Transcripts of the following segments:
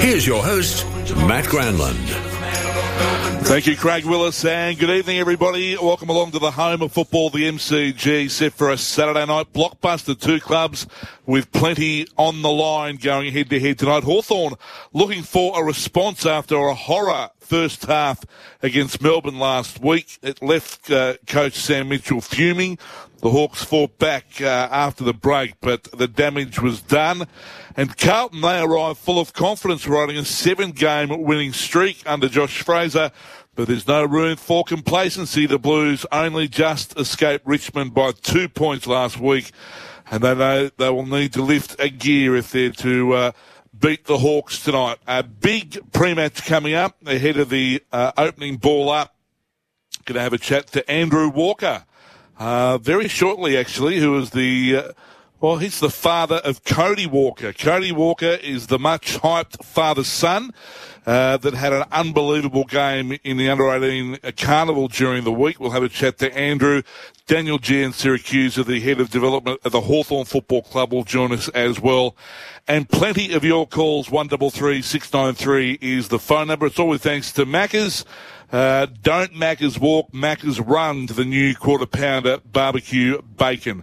Here's your host, Matt Granlund. Thank you, Craig Willis, and good evening, everybody. Welcome along to the home of football, the MCG, set for a Saturday night blockbuster. Two clubs with plenty on the line going head-to-head tonight. Hawthorn looking for a response after a horror first half against Melbourne last week. It left coach Sam Mitchell fuming. The Hawks fought back after the break, but the damage was done. And Carlton, they arrived full of confidence, riding a 7-game winning streak under Josh Fraser. But there's no room for complacency. The Blues only just escaped Richmond by 2 points last week. And they know they will need to lift a gear if they're to beat the Hawks tonight. A big pre-match coming up ahead of the opening ball up. Going to have a chat to Andrew Walker. Very shortly, actually, who is he's the father of Cody Walker. Cody Walker is the much-hyped father-son that had an unbelievable game in the Under-18 Carnival during the week. We'll have a chat to Andrew. Daniel Gian Syracuse, the head of development at the Hawthorn Football Club, will join us as well. And plenty of your calls. 133 693 is the phone number. It's always thanks to Macca's. Don't Macca's walk, Macca's run to the new quarter-pounder barbecue bacon.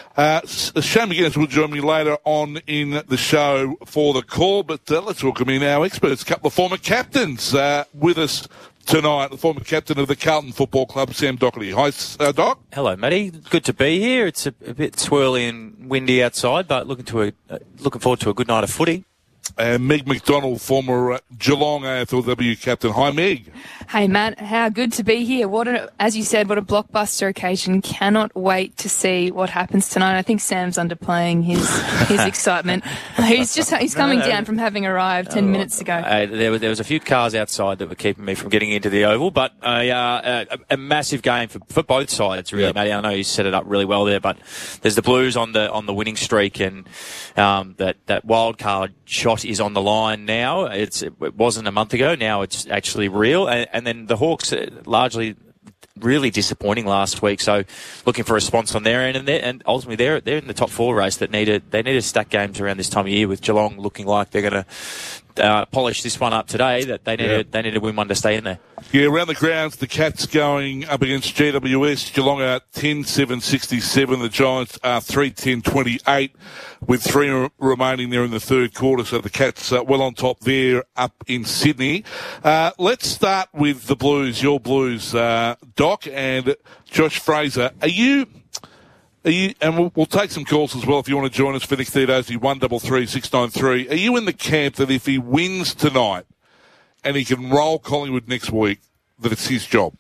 Shane McGuinness will join me later on in the show for the call, but let's welcome in our experts, a couple of former captains with us tonight. The former captain of the Carlton Football Club, Sam Doherty. Hi, Doc. Hello, Matty. Good to be here. It's a bit swirly and windy outside, but looking forward to a good night of footy. And Meg McDonald, former Geelong AFLW captain. Hi, Meg. Hey, Matt. How good to be here. As you said, what a blockbuster occasion. Cannot wait to see what happens tonight. I think Sam's underplaying his excitement. He's coming down from having arrived 10 minutes ago. There was a few cars outside that were keeping me from getting into the Oval, but a massive game for both sides, really, Matty. I know you set it up really well there, but there's the Blues on the winning streak, and that wild card shot is on the line now. It wasn't a month ago. Now it's actually real. And then the Hawks largely really disappointing last week. So looking for a response on their end, and ultimately they're in the top four race they needed stack games around this time of year, with Geelong looking like they're going to polish this one up today. That they need to win one to stay in there. Yeah, around the grounds, the Cats going up against GWS. Geelong are 10-7-67. The Giants are 3-10-28, with 3 remaining there in the third quarter. So the Cats well on top there up in Sydney. Let's start with the Blues, your Blues, Doc, and Josh Fraser. Are you, and we'll take some calls as well if you want to join us for next 3 days, 133 693. Are you in the camp that if he wins tonight and he can roll Collingwood next week, that it's his job?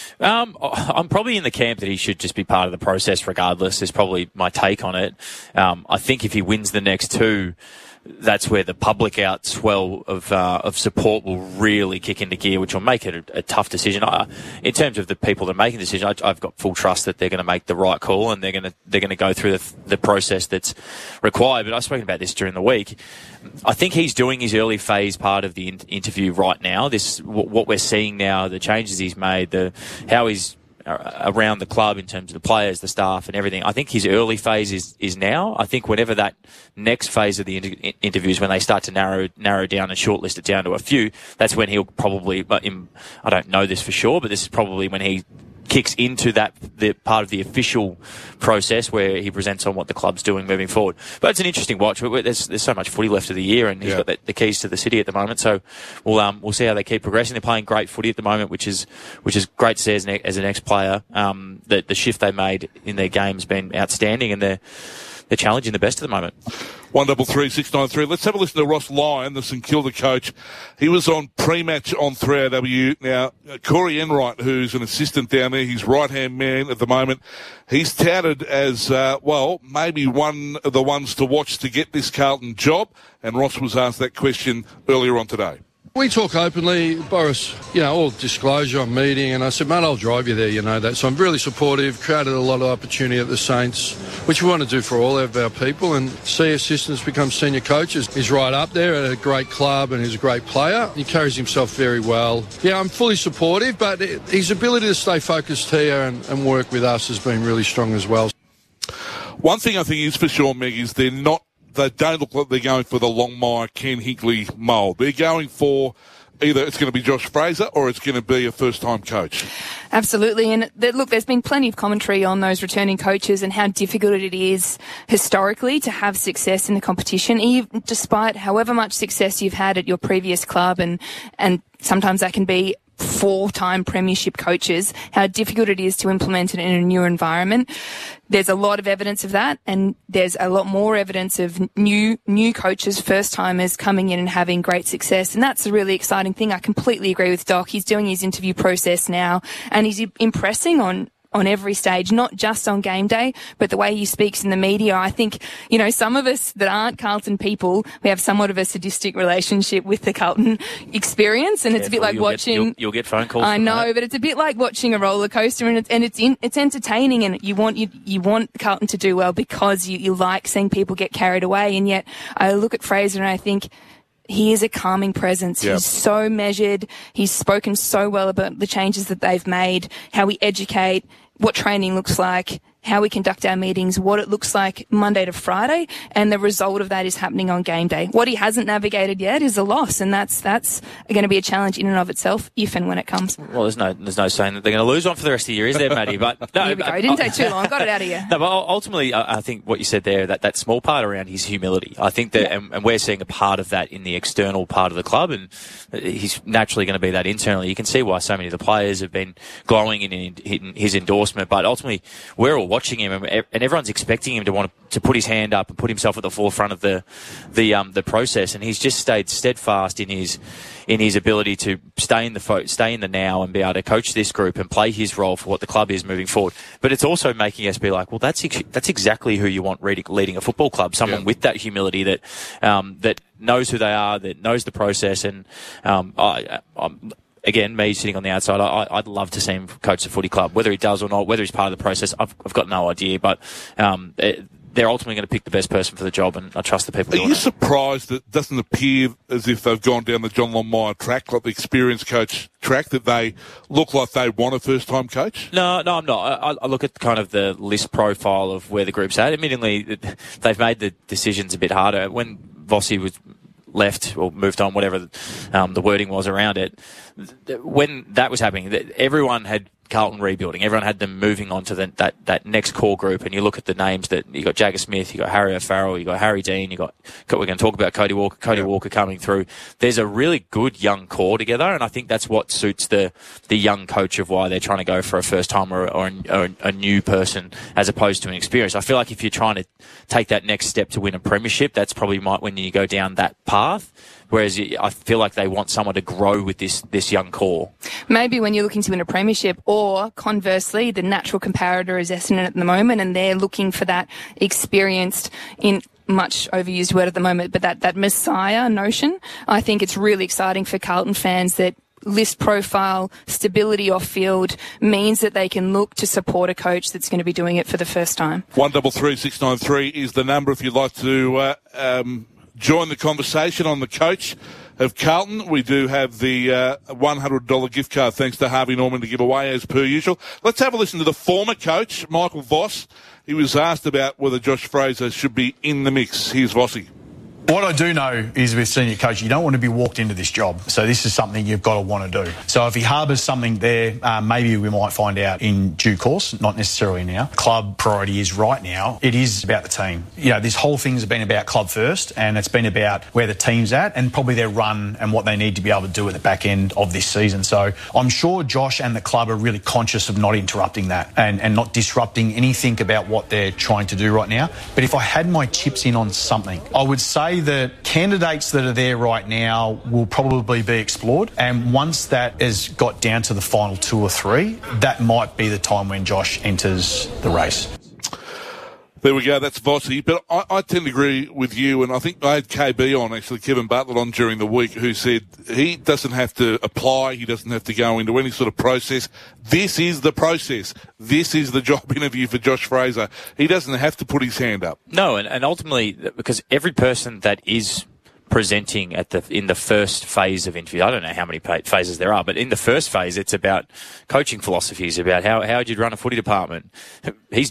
I'm probably in the camp that he should just be part of the process regardless, is probably my take on it. I think if he wins the next 2, that's where the public outswell of support will really kick into gear, which will make it a tough decision. In terms of the people that are making the decision, I've got full trust that they're going to make the right call, and they're going to go through the process that's required. But I've spoken about this during the week. I think he's doing his early phase part of the interview right now. What we're seeing now, the changes he's made, how he's around the club in terms of the players, the staff and everything. I think his early phase is now. I think whenever that next phase of the interviews, when they start to narrow down and shortlist it down to a few, that's when he'll probably, I don't know this for sure, but this is probably when he kicks into the part of the official process where he presents on what the club's doing moving forward. But it's an interesting watch. There's so much footy left of the year, and he's got the keys to the city at the moment. So we'll see how they keep progressing. They're playing great footy at the moment, which is great to see as an ex-player. The shift they made in their game has been outstanding, and they're challenging the best at the moment. 133 693. Let's have a listen to Ross Lyon, the St Kilda coach. He was on pre-match on 3AW. Now, Corey Enright, who's an assistant down there, he's right-hand man at the moment. He's touted as, maybe one of the ones to watch to get this Carlton job. And Ross was asked that question earlier on today. We talk openly, Boris, all disclosure on meeting, and I said, mate, I'll drive you there, you know that. So I'm really supportive, created a lot of opportunity at the Saints, which we want to do for all of our people, and see assistants become senior coaches. He's right up there at a great club, and he's a great player. He carries himself very well. Yeah, I'm fully supportive, but his ability to stay focused here and work with us has been really strong as well. One thing I think is for sure, Meg, is they're not they don't look like they're going for the Longmire, Ken Hinkley mould. They're going for either it's going to be Josh Fraser or it's going to be a first-time coach. Absolutely. And look, there's been plenty of commentary on those returning coaches and how difficult it is historically to have success in the competition, even despite however much success you've had at your previous club, and sometimes that can be 4-time premiership coaches, how difficult it is to implement it in a new environment. There's a lot of evidence of that, and there's a lot more evidence of new coaches, first-timers coming in and having great success, and that's a really exciting thing. I completely agree with Doc. He's doing his interview process now, and he's impressing on every stage, not just on game day, but the way he speaks in the media. I think, some of us that aren't Carlton people, we have somewhat of a sadistic relationship with the Carlton experience, and it's a bit like watching... You'll get phone calls. I know, but it's a bit like watching a roller coaster, and it's entertaining, and you want Carlton to do well because you like seeing people get carried away, and yet I look at Fraser and I think, he is a calming presence. Yep. He's so measured. He's spoken so well about the changes that they've made, how we educate, what training looks like, how we conduct our meetings, what it looks like Monday to Friday, and the result of that is happening on game day. What he hasn't navigated yet is a loss, and that's going to be a challenge in and of itself, if and when it comes. Well, there's no saying that they're going to lose one for the rest of the year, is there, Matty? But no, here we go. It didn't take too long. Got it out of you. No, but ultimately, I think what you said there, that small part around his humility, I think that, and we're seeing a part of that in the external part of the club, and he's naturally going to be that internally. You can see why so many of the players have been glowing in his endorsement, but ultimately, we're all watching him, and everyone's expecting him to want to put his hand up and put himself at the forefront of the process, and he's just stayed steadfast in his ability to stay in the now and be able to coach this group and play his role for what the club is moving forward. But it's also making us be like, well, that's exactly who you want leading a football club. Someone with that humility that knows who they are, that knows the process, and again, me sitting on the outside, I'd love to see him coach the footy club. Whether he does or not, whether he's part of the process, I've got no idea. But they're ultimately going to pick the best person for the job, and I trust the people doing it. Are you surprised that it doesn't appear as if they've gone down the John Longmire track, like the experienced coach track, that they look like they want a first-time coach? No, I'm not. I look at kind of the list profile of where the group's at. Admittingly, they've made the decisions a bit harder. When Vossi was left or moved on, whatever the wording was around it, when that was happening, everyone had Carlton rebuilding. Everyone had them moving on to that next core group, and you look at the names that you got: Jagger Smith, you got Harry O'Farrell, you got Harry Dean, we're going to talk about Cody Walker coming through. There's a really good young core together, and I think that's what suits the young coach of why they're trying to go for a first timer or a new person as opposed to an experience. I feel like if you're trying to take that next step to win a premiership, that's probably when you go down that path. Whereas I feel like they want someone to grow with this young core. Maybe when you're looking to win a premiership, or conversely, the natural comparator is Essendon at the moment, and they're looking for that experienced, in much overused word at the moment, but that messiah notion. I think it's really exciting for Carlton fans that list profile, stability off field means that they can look to support a coach that's going to be doing it for the first time. 133693 is the number if you'd like to join the conversation on the coach of Carlton. We do have the $100 gift card thanks to Harvey Norman to give away as per usual. Let's have a listen to the former coach, Michael Voss. He was asked about whether Josh Fraser should be in the mix. Here's Vossi. What I do know is with senior coach, you don't want to be walked into this job. So this is something you've got to want to do. So if he harbours something there, maybe we might find out in due course, not necessarily now. Club priority is right now, it is about the team. This whole thing's been about club first, and it's been about where the team's at and probably their run and what they need to be able to do at the back end of this season. So I'm sure Josh and the club are really conscious of not interrupting that and not disrupting anything about what they're trying to do right now. But if I had my chips in on something, I would say the candidates that are there right now will probably be explored, and once that has got down to the final 2 or 3, that might be the time when Josh enters the race. There we go, that's Vossi. But I tend to agree with you, and I think I had KB on, actually, Kevin Bartlett on during the week, who said he doesn't have to apply, he doesn't have to go into any sort of process. This is the process. This is the job interview for Josh Fraser. He doesn't have to put his hand up. No, and ultimately, because every person that is presenting in the first phase of interview, I don't know how many phases there are, but in the first phase, it's about coaching philosophies, about how you'd run a footy department. He's doing it.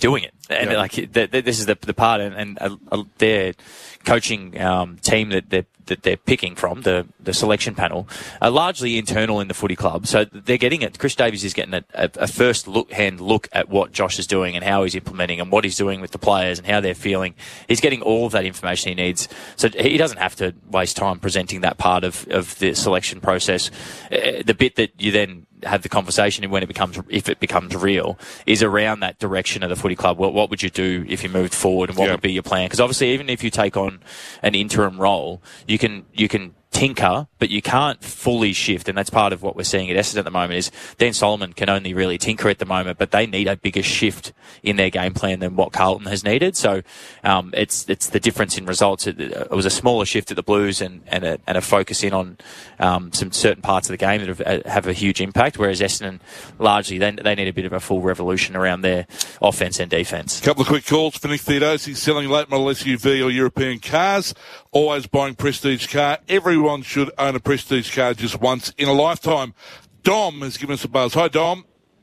And this is the part, and their coaching team that they're picking from, the selection panel, are largely internal in the footy club. So they're getting it. Chris Davies is getting a first hand look at what Josh is doing and how he's implementing and what he's doing with the players and how they're feeling. He's getting all of that information he needs. So he doesn't have to waste time presenting that part of the selection process. The bit that you then have the conversation and if it becomes real is around that direction of the footy club. What would you do if you moved forward, and what would be your plan? Because obviously, even if you take on an interim role, you can tinker, but you can't fully shift, and that's part of what we're seeing at Essendon at the moment. Is Dan Solomon can only really tinker at the moment, but they need a bigger shift in their game plan than what Carlton has needed. So it's the difference in results. It was a smaller shift at the Blues and a focus in on some certain parts of the game that have a huge impact, whereas Essendon largely they need a bit of a full revolution around their offense and defense. Couple of quick calls for Nick Theodosi. Selling late model SUV or European cars, always buying Prestige car. Everyone should own a Prestige car just once in a lifetime. Dom has given us a buzz. Hi, Dom.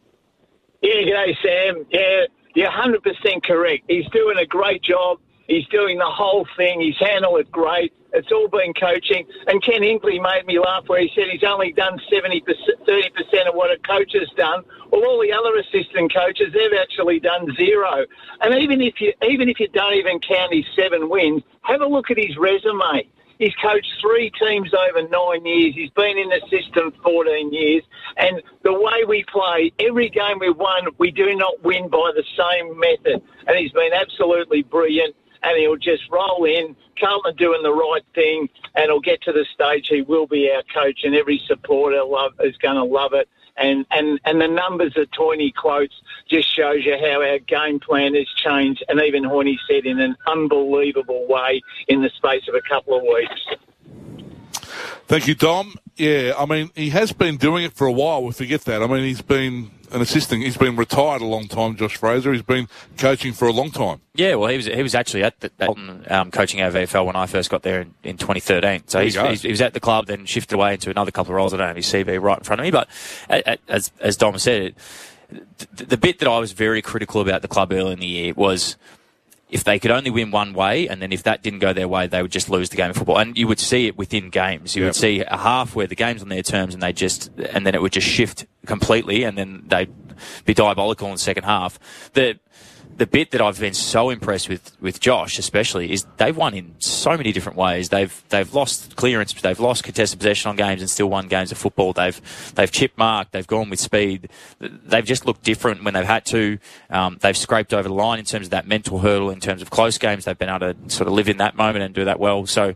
Yeah, g'day, Sam. Yeah, you're 100% correct. He's doing a great job. He's doing the whole thing. He's handled it great. It's all been coaching. And Ken Hinkley made me laugh where he said he's only done 30% of what a coach has done. Well, all the other assistant coaches, they've actually done zero. And even if you don't even count his 7 wins, have a look at his resume. He's coached 3 teams over 9 years. He's been in the system 14 years. And the way we play, every game we've won, we do not win by the same method. And he's been absolutely brilliant. And he'll just roll in, Carlton doing the right thing, and he'll get to the stage he will be our coach, and every supporter is going to love it. And the numbers that Toyney quotes just shows you how our game plan has changed, and even Hoyne said in an unbelievable way in the space of a couple of weeks. Thank you, Dom. Yeah, I mean, he has been doing it for a while. We forget that. I mean, he's been an assistant. He's been retired a long time, Josh Fraser. He's been coaching for a long time. Yeah, well, he was actually at coaching our VFL when I first got there in 2013. So he was at the club, then shifted away into another couple of roles. I don't have his CV right in front of me, but as Dom said, the bit that I was very critical about the club early in the year was if they could only win one way, and then if that didn't go their way, they would just lose the game of football. And you would see it within games. You would see a half where the game's on their terms, and then it would just shift completely, and then they'd be diabolical in the second half. The bit that I've been so impressed with Josh, especially, is they've won in so many different ways. They've lost clearance, they've lost contested possession on games, and still won games of football. They've chip marked, they've gone with speed. They've just looked different when they've had to. They've scraped over the line in terms of that mental hurdle. In terms of close games, they've been able to sort of live in that moment and do that well. So,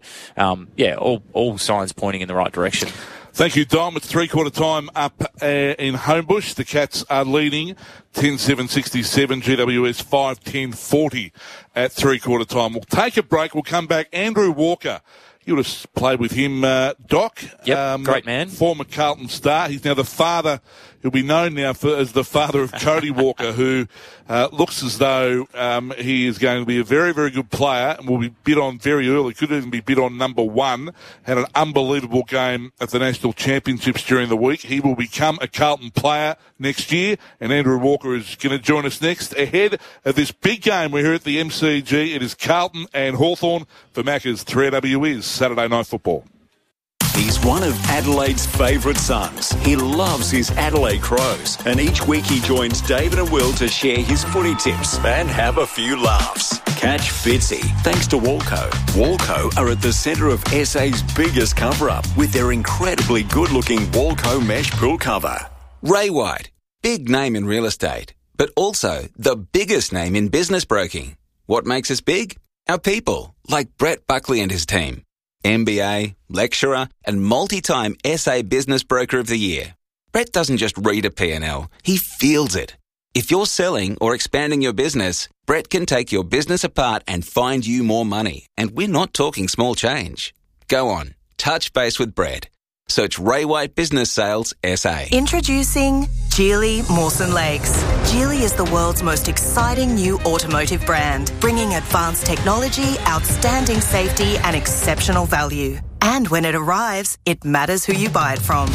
all signs pointing in the right direction. Thank you, Dom. It's 3/4 time up in Homebush. The Cats are leading 10-7-67, GWS 5-10-40 at 3/4 time. We'll take a break. We'll come back. Andrew Walker. You would have played with him, Doc. Yep, great man. Former Carlton star. He's now the father. He'll be known now as the father of Cody Walker, who looks as though he is going to be a very, very good player and will be bid on very early. Could even be bid on number 1. Had an unbelievable game at the National Championships during the week. He will become a Carlton player next year, and Andrew Walker is going to join us next. Ahead of this big game, we're here at the MCG. It is Carlton and Hawthorn for Macca's 3AW is Saturday Night Football. He's one of Adelaide's favourite sons. He loves his Adelaide Crows. And each week he joins David and Will to share his footy tips and have a few laughs. Catch Fitzy thanks to Walco. Walco are at the centre of SA's biggest cover-up with their incredibly good-looking Walco mesh pool cover. Ray White, big name in real estate, but also the biggest name in business broking. What makes us big? Our people, like Brett Buckley and his team. MBA, lecturer, and multi-time SA Business Broker of the Year. Brett doesn't just read a P&L, he feels it. If you're selling or expanding your business, Brett can take your business apart and find you more money. And we're not talking small change. Go on, touch base with Brett. Search Ray White Business Sales SA. Introducing Geely Mawson Lakes. Geely is the world's most exciting new automotive brand, bringing advanced technology, outstanding safety and exceptional value. And when it arrives, it matters who you buy it from.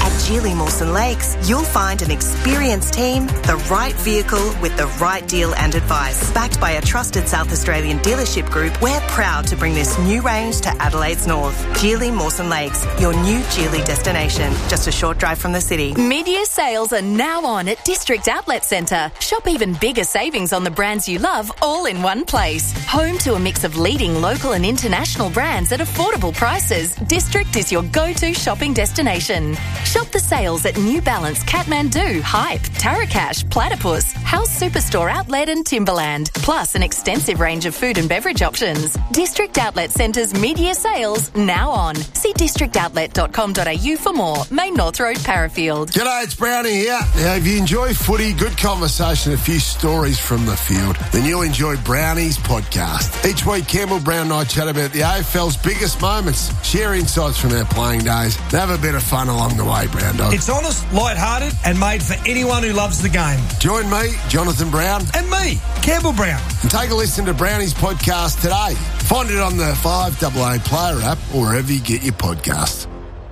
At Geely Mawson Lakes, you'll find an experienced team, the right vehicle with the right deal and advice. Backed by a trusted South Australian dealership group, we're proud to bring this new range to Adelaide's north. Geely Mawson Lakes, your new Geely destination. Just a short drive from the city. Mid-year sales are now on at District Outlet Centre. Shop even bigger savings on the brands you love all in one place. Home to a mix of leading local and international brands at affordable prices, District is your go-to shopping destination. Shop the sales at New Balance, Kathmandu, Hype, Tarakash, Platypus, House Superstore Outlet and Timberland, plus an extensive range of food and beverage options. District Outlet Centre's mid-year sales now on. See districtoutlet.com.au for more. Main North Road, Parafield. G'day, it's Brownie here. Now, if you enjoy footy, good conversation, a few stories from the field, then you'll enjoy Brownie's podcast. Each week, Campbell Brown and I chat about the AFL's biggest moments, share insights from our playing days, and have a bit of fun along the way, Brown Dog. It's honest, light-hearted, and made for anyone who loves the game. Join me, Jonathan Brown. And me, Campbell Brown. And take a listen to Brownie's podcast today. Find it on the 5AA Player app or wherever you get your podcasts.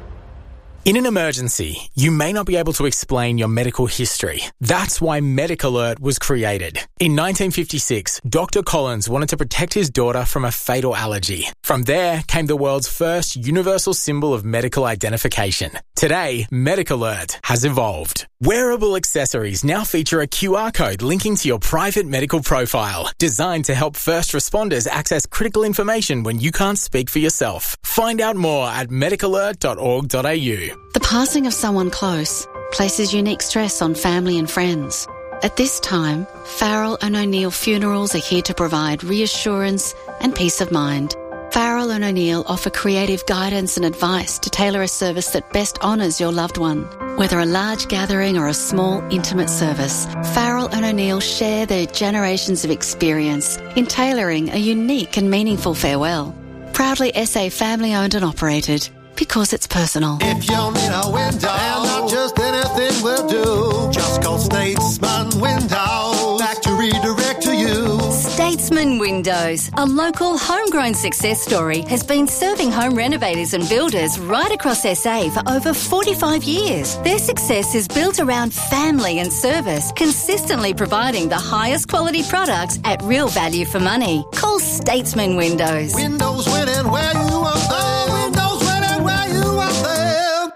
In an emergency, you may not be able to explain your medical history. That's why MedicAlert was created. In 1956, Dr. Collins wanted to protect his daughter from a fatal allergy. From there came the world's first universal symbol of medical identification. Today, MedicAlert has evolved. Wearable accessories now feature a QR code linking to your private medical profile, designed to help first responders access critical information when you can't speak for yourself. Find out more at medicalert.org.au. The passing of someone close places unique stress on family and friends. At this time, Farrell and O'Neill Funerals are here to provide reassurance and peace of mind. Farrell and O'Neill offer creative guidance and advice to tailor a service that best honours your loved one. Whether a large gathering or a small, intimate service, Farrell and O'Neill share their generations of experience in tailoring a unique and meaningful farewell. Proudly SA family-owned and operated. Because it's personal. If you need a window, and not just anything will do, just call Statesman Windows. Factory direct to you. Statesman Windows, a local homegrown success story, has been serving home renovators and builders right across SA for over 45 years. Their success is built around family and service, consistently providing the highest quality products at real value for money. Call Statesman Windows. Windows winning where you are there. Windows winning where you are there.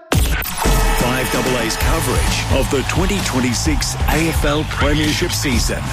5AA's coverage of the 2026 AFL Premiership season.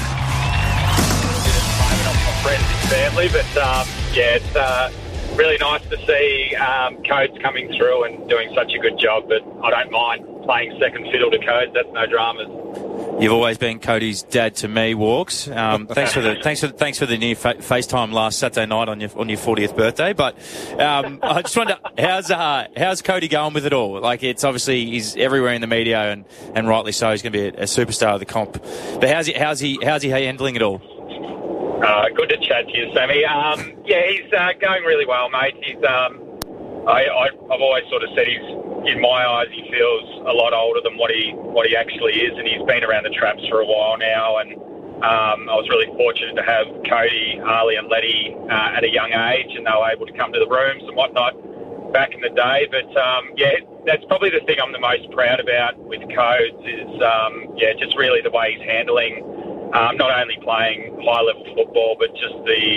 Friends and family, but it's really nice to see Codes coming through and doing such a good job. But I don't mind playing second fiddle to Codes. That's no dramas. You've always been Cody's dad to me, Walks. Thanks for the near FaceTime last Saturday night on your 40th birthday. But I just wonder, how's Cody going with it all? Like, it's obviously he's everywhere in the media and rightly so. He's going to be a superstar of the comp. But how's he handling it all? Good to chat to you, Sammy. He's going really well, mate. He's I've always sort of said in my eyes, he feels a lot older than what he actually is, and he's been around the traps for a while now. And I was really fortunate to have Cody, Harley, and Letty at a young age, and they were able to come to the rooms and whatnot back in the day. But that's probably the thing I'm the most proud about with Codes is just really the way he's handling. Not only playing high-level football, but just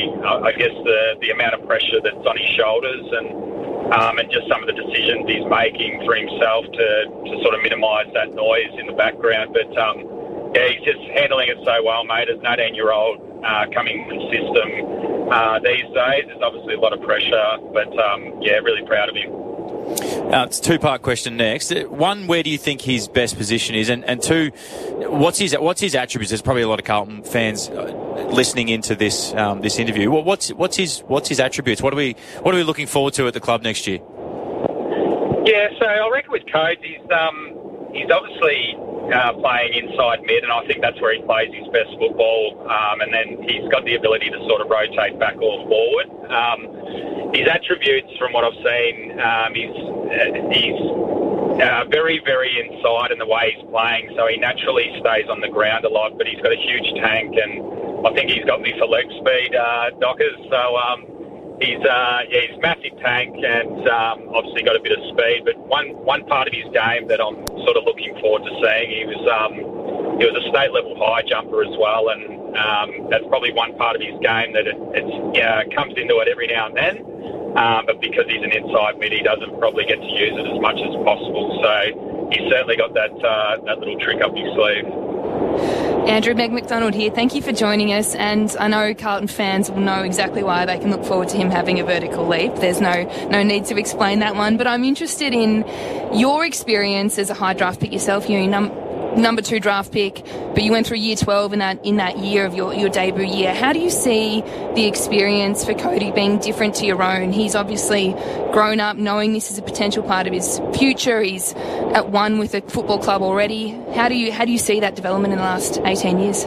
the amount of pressure that's on his shoulders and just some of the decisions he's making for himself to sort of minimise that noise in the background. But, he's just handling it so well, mate. As an 18-year-old coming into the system these days, there's obviously a lot of pressure, but, really proud of him. It's a two-part question next. One, where do you think his best position is? And two, what's his attributes? There's probably a lot of Carlton fans listening into this interview. What's his attributes? What are we looking forward to at the club next year? Yeah, so I reckon with Codes, he's obviously playing inside mid, and I think that's where he plays his best football. And then he's got the ability to sort of rotate back or forward. His attributes, from what I've seen, he's very, very inside in the way he's playing, so he naturally stays on the ground a lot, but he's got a huge tank, and I think he's got me for leg speed, Dockers. So, he's massive tank and obviously got a bit of speed. But one part of his game that I'm sort of looking forward to seeing, he was a state level high jumper as well, and that's probably one part of his game that it comes into it every now and then. But because he's an inside mid, he doesn't probably get to use it as much as possible. So he's certainly got that little trick up his sleeve. Andrew, Meg McDonald here. Thank you for joining us. And I know Carlton fans will know exactly why they can look forward to him having a vertical leap. There's no need to explain that one. But I'm interested in your experience as a high draft pick yourself. You're number 2 draft pick, but you went through year 12 in that year of your debut year. How do you see the experience for Cody being different to your own? He's obviously grown up knowing this is a potential part of his future. He's at one with a football club already. How do you see that development in the last 18 years?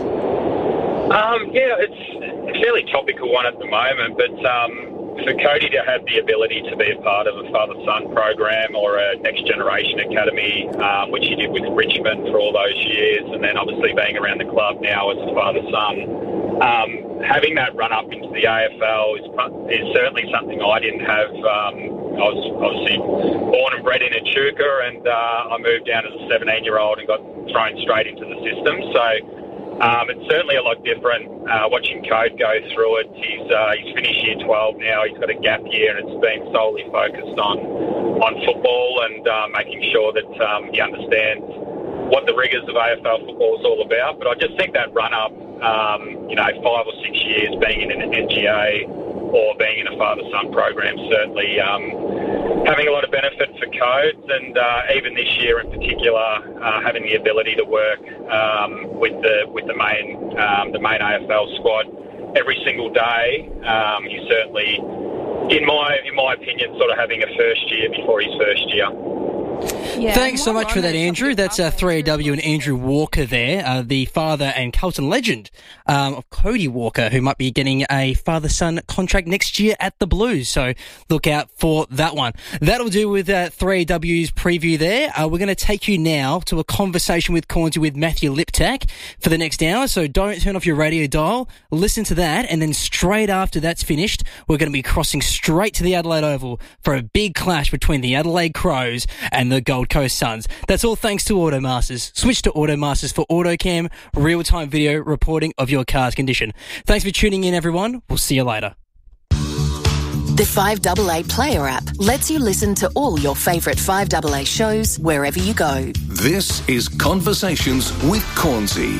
It's a fairly topical one at the moment, but for Cody to have the ability to be a part of a father-son program or a next generation academy, which he did with Richmond for all those years, and then obviously being around the club now as a father-son, having that run up into the AFL is certainly something I didn't have. I was obviously born and bred in Echuca, and I moved down as a 17-year-old and got thrown straight into the system. So it's certainly a lot different watching Code go through it. He's finished year 12 now. He's got a gap year, and it's been solely focused on football and making sure that he understands what the rigours of AFL football is all about. But I just think that run-up, 5 or 6 years being in an NGA or being in a father-son program, certainly having a lot of benefit for Codes, and even this year in particular, having the ability to work with the main AFL squad every single day. He's certainly, in my opinion, sort of having a first year before his first year. Yeah, thanks so much for that, Andrew. That's 3AW and Andrew Walker there, the father and Carlton legend of Cody Walker, who might be getting a father-son contract next year at the Blues. So look out for that one. That'll do with 3AW's preview there. We're going to take you now to a conversation with Cornsey with Matthew Liptak for the next hour. So don't turn off your radio dial. Listen to that. And then straight after that's finished, we're going to be crossing straight to the Adelaide Oval for a big clash between the Adelaide Crows and the Gold Coast Suns. That's all thanks to Automasters. Switch to Automasters for AutoCam, real-time video reporting of your car's condition. Thanks for tuning in, everyone. We'll see you later. The 5AA Player app lets you listen to all your favourite 5AA shows wherever you go. This is Conversations with Cornsey.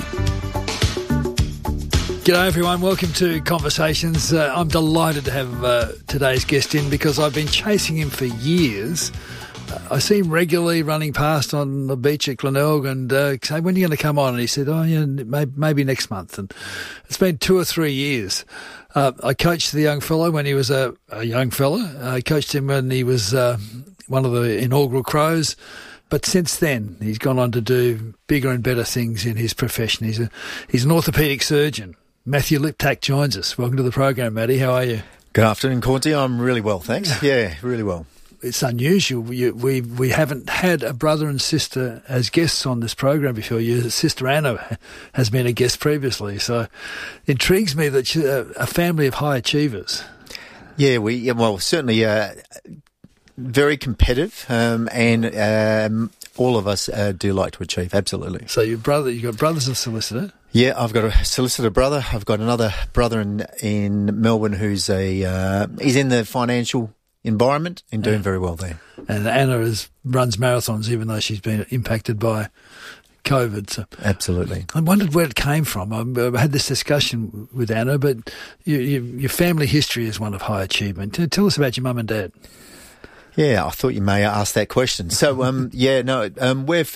G'day everyone, welcome to Conversations. I'm delighted to have today's guest in because I've been chasing him for years. I see him regularly running past on the beach at Glenelg and say, when are you going to come on? And he said, maybe next month. And it's been 2 or 3 years. I coached the young fellow when he was a young fella. I coached him when he was one of the inaugural Crows. But since then, he's gone on to do bigger and better things in his profession. He's an orthopaedic surgeon. Matthew Liptak joins us. Welcome to the program, Matty. How are you? Good afternoon, Cornsey. I'm really well, thanks. Yeah, really well. It's unusual. We haven't had a brother and sister as guests on this program before. Your sister Anna has been a guest previously, so it intrigues me that you're a family of high achievers. Yeah, certainly very competitive, and all of us do like to achieve. Absolutely. So you've got brothers of solicitor. Yeah, I've got a solicitor brother. I've got another brother in Melbourne who's he's in the financial environment and doing very well there. And Anna runs marathons even though she's been impacted by COVID. So absolutely. I wondered where it came from. I had this discussion with Anna, but your family history is one of high achievement. Tell us about your mum and dad. Yeah, I thought you may ask that question. So, we're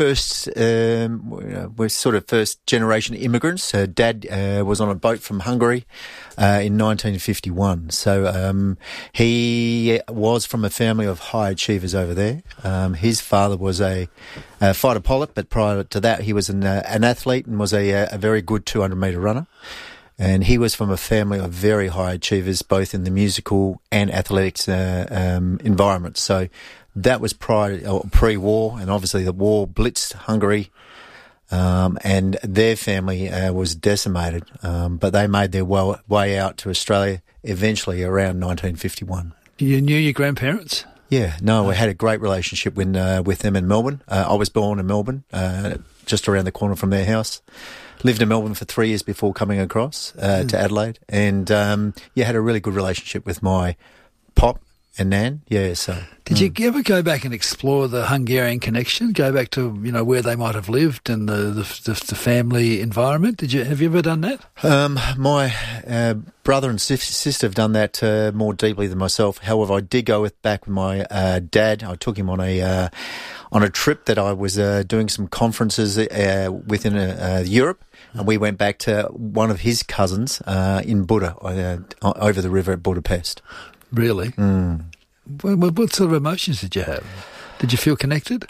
sort of first generation immigrants. Dad was on a boat from Hungary in 1951. So, he was from a family of high achievers over there. His father was a fighter pilot, but prior to that, he was an athlete and was a very good 200-metre runner. And he was from a family of very high achievers, both in the musical and athletics environment. So that was pre-war, and obviously the war blitzed Hungary and their family was decimated, but they made their way out to Australia eventually around 1951. You knew your grandparents? Yeah, no, we had a great relationship with them in Melbourne. I was born in Melbourne, just around the corner from their house. Lived in Melbourne for 3 years before coming across to Adelaide, and had a really good relationship with my pop and nan. Yeah, so. Did you ever go back and explore the Hungarian connection? Go back to where they might have lived and the family environment? Have you ever done that? My brother and sister have done that more deeply than myself. However, I did go back with my dad. I took him on a trip that I was doing some conferences within Europe, and we went back to one of his cousins in Buda, over the river at Budapest. Really? Mm. What sort of emotions did you have? Did you feel connected?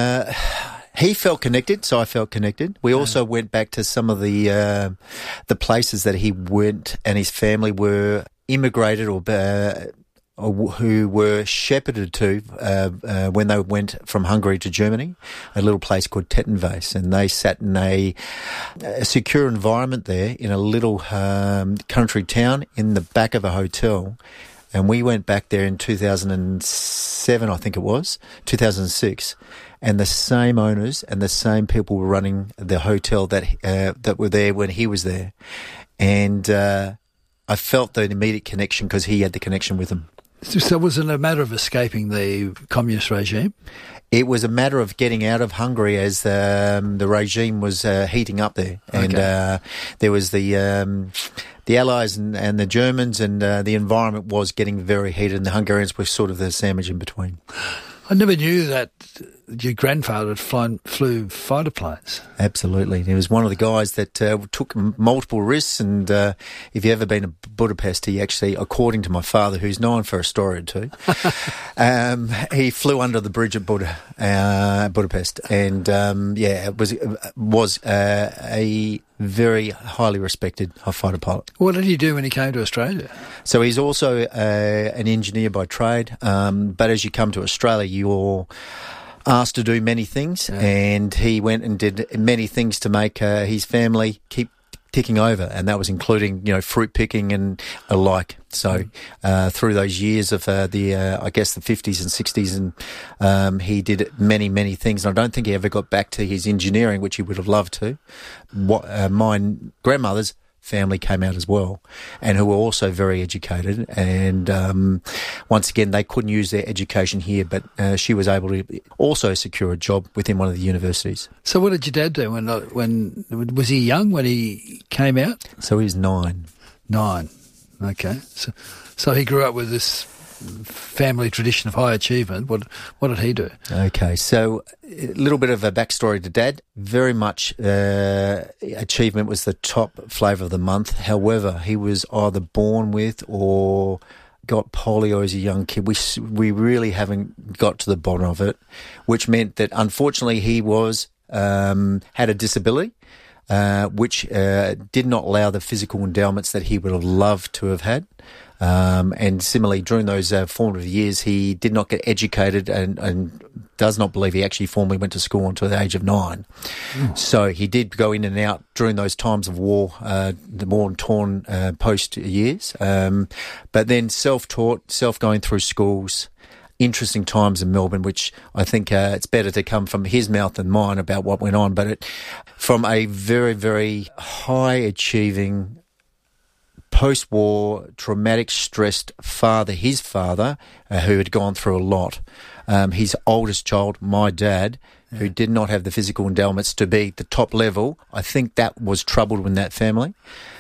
He felt connected, so I felt connected. We also went back to some of the places that he went and his family were immigrated or who were shepherded to when they went from Hungary to Germany, a little place called Tettenvase, and they sat in a secure environment there in a little country town in the back of a hotel. And we went back there in 2007, I think it was, 2006, and the same owners and the same people were running the hotel that were there when he was there. And I felt the immediate connection because he had the connection with them. So was it a matter of escaping the communist regime? It was a matter of getting out of Hungary as the regime was heating up there. And there was the Allies and the Germans, and the environment was getting very heated, and the Hungarians were sort of the sandwich in between. I never knew that your grandfather flew fighter planes. Absolutely. He was one of the guys that took multiple risks, and if you've ever been to Budapest, he actually, according to my father, who's known for a story or two, he flew under the bridge at Budapest, and it was a very highly respected fighter pilot. What did he do when he came to Australia? So he's also an engineer by trade, but as you come to Australia, you're asked to do many things, and he went and did many things to make his family keep ticking over, and that was including, fruit picking and alike. So through those years of I guess the 50s and 60s, and he did many, many things. And I don't think he ever got back to his engineering, which he would have loved to. My grandmother's family came out as well, and who were also very educated. And once again, they couldn't use their education here, but she was able to also secure a job within one of the universities. So what did your dad do? When was he young when he came out? So he was 9. 9. Okay. So he grew up with this family tradition of high achievement. What did he do? Okay, so a little bit of a backstory to Dad. Very much achievement was the top flavour of the month. However, he was either born with or got polio as a young kid. We really haven't got to the bottom of it, which meant that unfortunately he was had a disability, which did not allow the physical endowments that he would have loved to have had. And similarly, during those formative years, he did not get educated and does not believe he actually formally went to school until the age of 9. So he did go in and out during those times of war, the war-torn post years. But then self-taught, self-going through schools, interesting times in Melbourne, which I think it's better to come from his mouth than mine about what went on. But from a very, very high-achieving post-war, traumatic, stressed father, his father, who had gone through a lot. His oldest child, my dad, who did not have the physical endowments to be the top level. I think that was troubled in that family.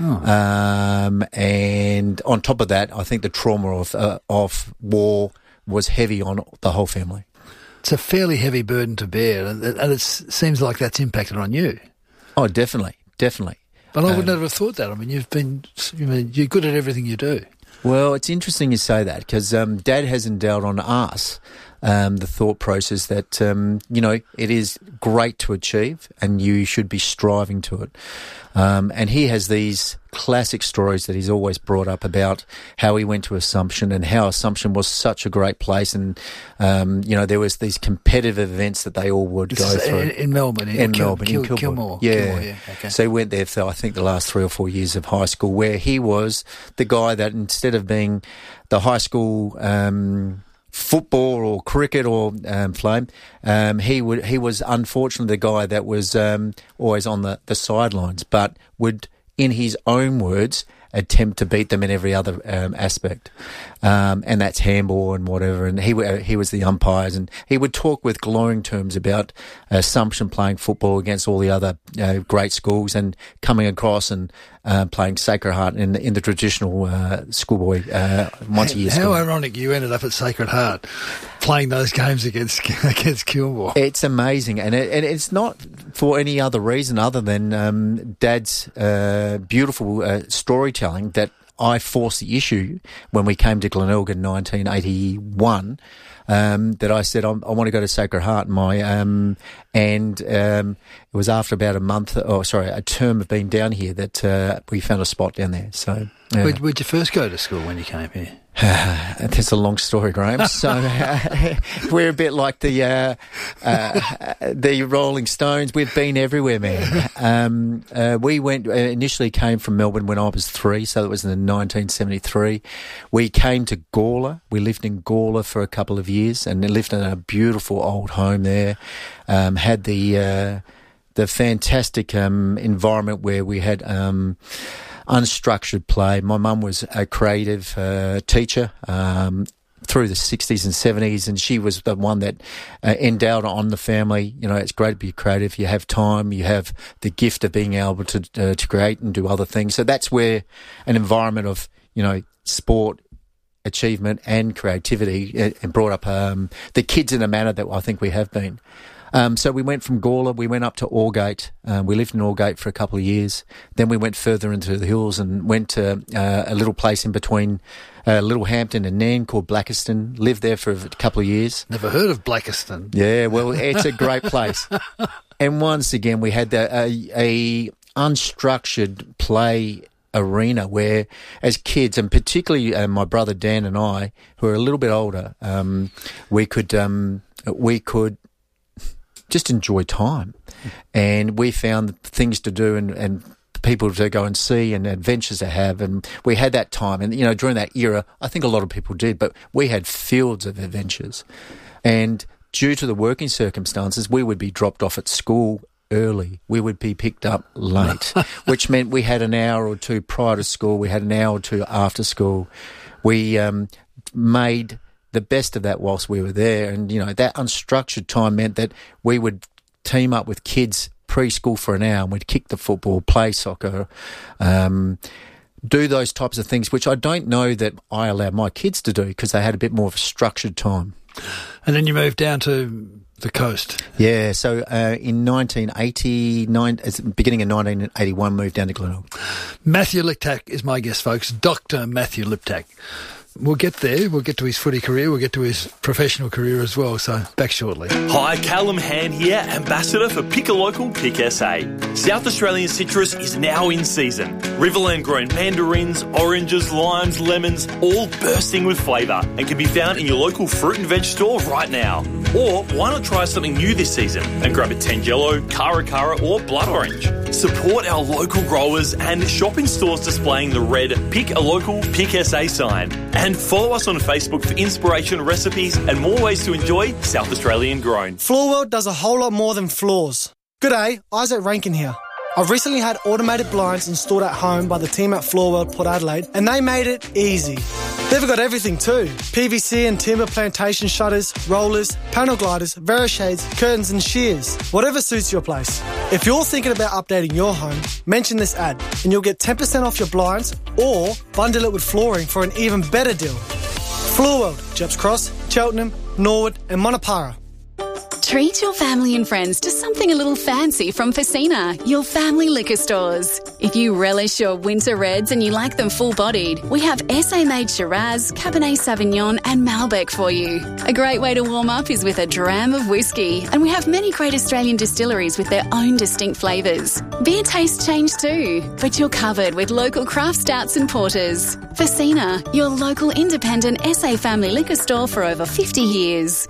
And on top of that, I think the trauma of war was heavy on the whole family. It's a fairly heavy burden to bear, and it seems like that's impacted on you. Oh, definitely. But I would never have thought that. I mean, you're good at everything you do. Well, it's interesting you say that, because Dad has endowed on us the thought process that, it is great to achieve and you should be striving to it. And he has these classic stories that he's always brought up about how he went to Assumption and how Assumption was such a great place. And, there was these competitive events that they all would go through. In Melbourne. In Kilmore. Yeah. Okay. So he went there for, I think, the last 3 or 4 years of high school, where he was the guy that instead of being the high school football or cricket or flame, he was unfortunately the guy that was always on the sidelines, but would, in his own words, attempt to beat them in every other aspect, and that's handball and whatever. And he was the umpires, and he would talk with glowing terms about Assumption playing football against all the other great schools and coming across and playing Sacred Heart in the traditional schoolboy once a year. How ironic you ended up at Sacred Heart playing those games against Kilmore. It's amazing, and it's not for any other reason other than Dad's beautiful storytelling that I forced the issue when we came to Glenelg in 1981. That I said I want to go to Sacred Heart. It was after about a term of being down here that we found a spot down there. So, where'd you first go to school when you came here? That's a long story, Graham. So we're a bit like the Rolling Stones. We've been everywhere, man. We initially came from Melbourne when I was 3, so it was in 1973. We came to Gawler. We lived in Gawler for a couple of years and lived in a beautiful old home there. Had the fantastic environment where we had unstructured play. My mum was a creative teacher through the 60s and 70s, and she was the one that endowed on the family. It's great to be creative. You have time. You have the gift of being able to create and do other things. So that's where an environment of, sport, achievement and creativity and brought up the kids in a manner that I think we have been. So we went from Gawler, we went up to Aldgate. We lived in Aldgate for a couple of years. Then we went further into the hills and went to a little place in between Littlehampton and Nairn called Blackiston. Lived there for a couple of years. Never heard of Blackiston. Yeah, well, it's a great place. And once again, we had a unstructured play arena where, as kids, and particularly my brother Dan and I, who are a little bit older, we could just enjoy time, and we found things to do and people to go and see and adventures to have, and we had that time. And during that era, I think a lot of people did, but we had fields of adventures. And due to the working circumstances, we would be dropped off at school early. We would be picked up late, which meant we had an hour or two prior to school. We had an hour or two after school. We made the best of that whilst we were there. And, that unstructured time meant that we would team up with kids preschool for an hour and we'd kick the football, play soccer, do those types of things, which I don't know that I allowed my kids to do because they had a bit more of a structured time. And then you moved down to the coast. Yeah, so in 1989, beginning of 1981, moved down to Glenelg. Matthew Liptak is my guest, folks. Dr. Matthew Liptak. We'll get there. We'll get to his footy career. We'll get to his professional career as well. So back shortly. Hi, Callum Hand here, Ambassador for Pick a Local, Pick SA. South Australian citrus is now in season. Riverland grown mandarins, oranges, limes, lemons, all bursting with flavour and can be found in your local fruit and veg store right now. Or why not try something new this season and grab a Tangelo, Cara Cara or Blood Orange. Support our local growers and shop in stores displaying the red Pick a Local, Pick SA sign. And follow us on Facebook for inspiration, recipes and more ways to enjoy South Australian grown. Floorworld does a whole lot more than floors. G'day, Isaac Rankin here. I've recently had automated blinds installed at home by the team at Floorworld Port Adelaide, and they made it easy. They've got everything too. PVC and timber plantation shutters, rollers, panel gliders, Verishades, curtains and shears. Whatever suits your place. If you're thinking about updating your home, mention this ad and you'll get 10% off your blinds or bundle it with flooring for an even better deal. Floorworld, Jeps Cross, Cheltenham, Norwood and Monopara. Treat your family and friends to something a little fancy from Facina, your family liquor stores. If you relish your winter reds and you like them full-bodied, we have SA-made Shiraz, Cabernet Sauvignon and Malbec for you. A great way to warm up is with a dram of whiskey, and we have many great Australian distilleries with their own distinct flavours. Beer tastes change too, but you're covered with local craft stouts and porters. Facina, your local independent SA family liquor store for over 50 years.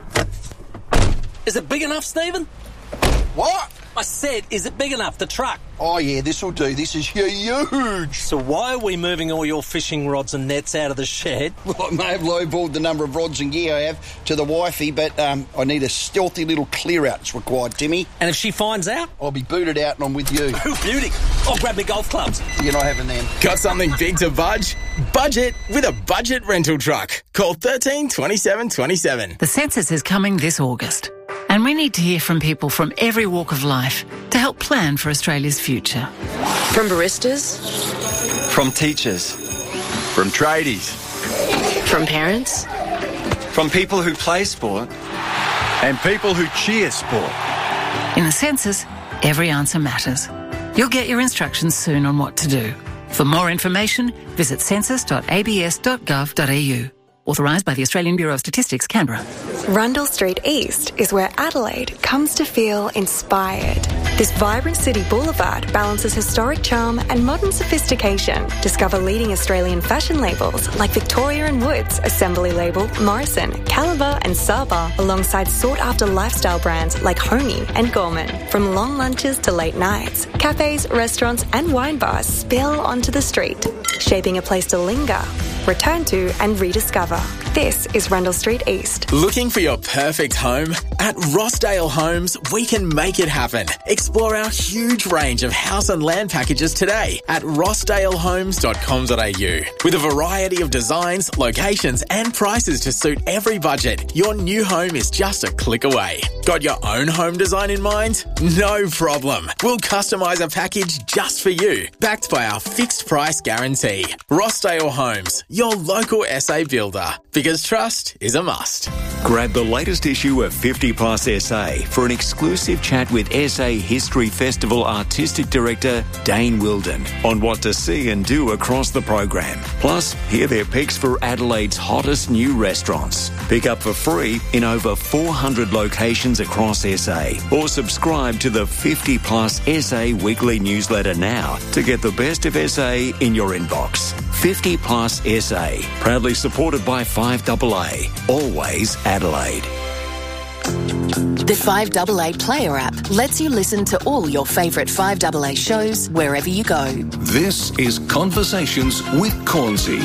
Is it big enough, Stephen? What? I said, is it big enough, the truck? Oh, yeah, this'll do. This is huge. So why are we moving all your fishing rods and nets out of the shed? Well, I may have lowballed the number of rods and gear I have to the wifey, but I need a stealthy little clear-out that's required, Timmy. And if she finds out? I'll be booted out and I'm with you. Oh, beauty. I'll grab me golf clubs. You're not having them. Got something big to budge? Budget with a budget rental truck. Call 13 27 27. The census is coming this August, and we need to hear from people from every walk of life to help plan for Australia's future. From baristas, from teachers, from tradies, from parents, from people who play sport, and people who cheer sport. In the census, every answer matters. You'll get your instructions soon on what to do. For more information, visit census.abs.gov.au. Authorised by the Australian Bureau of Statistics, Canberra. Rundle Street East is where Adelaide comes to feel inspired. This vibrant city boulevard balances historic charm and modern sophistication. Discover leading Australian fashion labels like Victoria & Woods, Assembly Label, Morrison, Caliber and Saba, alongside sought-after lifestyle brands like Homey and Gorman. From long lunches to late nights, cafes, restaurants and wine bars spill onto the street, shaping a place to linger, return to and rediscover. This is Rundle Street East. Looking for your perfect home? At Rossdale Homes, we can make it happen. Explore our huge range of house and land packages today at rossdalehomes.com.au. With a variety of designs, locations and prices to suit every budget, your new home is just a click away. Got your own home design in mind? No problem. We'll customise a package just for you, backed by our fixed price guarantee. Rossdale Homes, your local SA builder. Because trust is a must. Grab the latest issue of 50 Plus SA for an exclusive chat with SA History Festival Artistic Director Dane Wilden on what to see and do across the program. Plus, hear their picks for Adelaide's hottest new restaurants. Pick up for free in over 400 locations across SA, or subscribe to the 50 Plus SA weekly newsletter now to get the best of SA in your inbox. 50 Plus SA, proudly supported by 5AA, always Adelaide. The 5AA Player app lets you listen to all your favourite 5AA shows wherever you go. This is Conversations with Cornsey.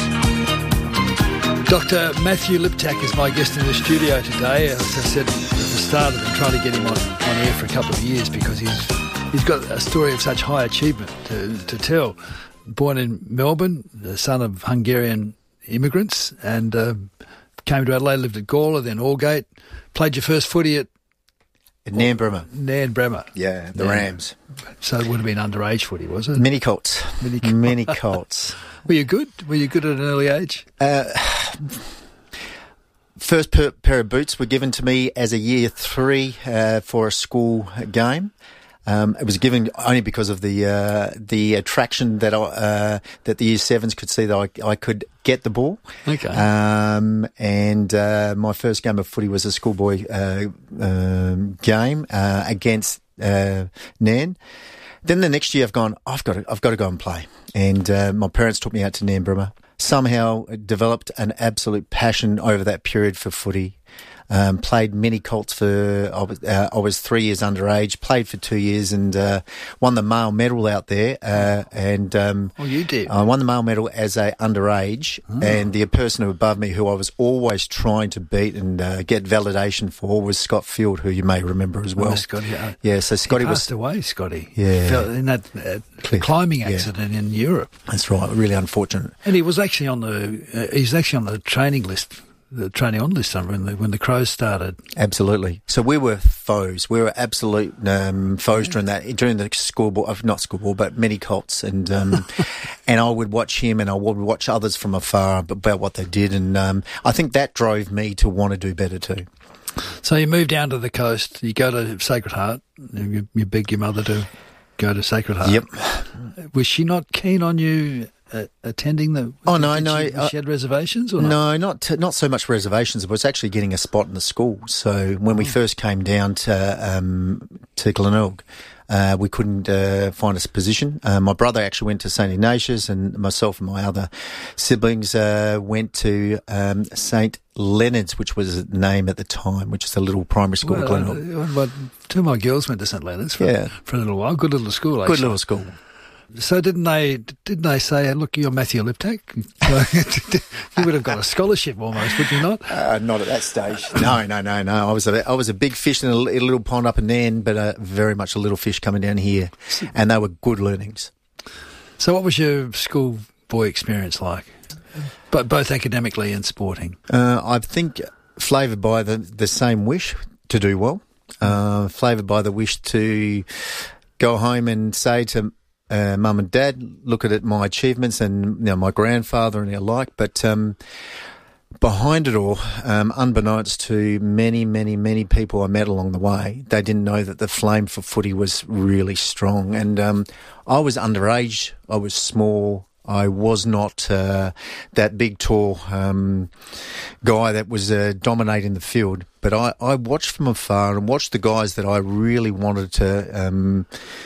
Dr. Matthew Liptak is my guest in the studio today. As I said at the start, I've been trying to get him on air for a couple of years because he's got a story of such high achievement to tell. Born in Melbourne, the son of Hungarian immigrants, and came to Adelaide, lived at Gawler, then Aldgate. Played your first footy at Nan Bremer. Nan Bremer. Yeah, the Rams. So it would have been underage footy, was it? Mini Colts. Mini Colts. Were you good? Were you good at an early age? First pair of boots were given to me as a year 3 for a school game. It was given only because of the attraction that that the year 7s could see that I could get the ball. Okay. And my first game of footy was a schoolboy game against Nan. Then the next year I've got to go and play. And my parents took me out to Nan Bremer. Somehow developed an absolute passion over that period for footy. Played mini Colts for, I was 3 years underage, played for 2 years and won the male medal out there. Oh, you did? I won the male medal as a underage, and the person above me who I was always trying to beat and get validation for was Scott Field, who you may remember as well. Oh, Scotty. Yeah, so Scotty he passed away, Scotty. Yeah. In that climbing accident in Europe. That's right, really unfortunate. And he was actually on the training list. The training on list when the Crows started. Absolutely. So we were foes. We were absolute foes during the schoolball, not schoolball, but mini Colts, and and I would watch him, and I would watch others from afar about what they did, and I think that drove me to want to do better too. So you move down to the coast, you go to Sacred Heart, you beg your mother to go to Sacred Heart. Yep. Was she not keen on you attending the... Oh, no. She had reservations or not? No, not so much reservations. It was actually getting a spot in the school. So when we first came down to Glenelg, we couldn't find a position. My brother actually went to St Ignatius, and myself and my other siblings went to St Leonard's, which was the name at the time, which is a little primary school at Glenelg. Two of my girls went to St Leonard's for a little while. Good little school, actually. Good little school. So didn't they say, look, you're Matthew Liptak? You would have got a scholarship almost, would you not? Not at that stage. No. I was a big fish in a little pond up in Nairn, but very much a little fish coming down here, and they were good learnings. So what was your schoolboy experience like, but both academically and sporting? I think flavoured by the same wish to do well, flavoured by the wish to go home and say to Mum and Dad, look at my achievements and my grandfather and the like, but behind it all, unbeknownst to many people I met along the way, they didn't know that the flame for footy was really strong. And I was underage, I was small, I was not that big, tall guy that was dominating the field, but I watched from afar and watched the guys that I really wanted to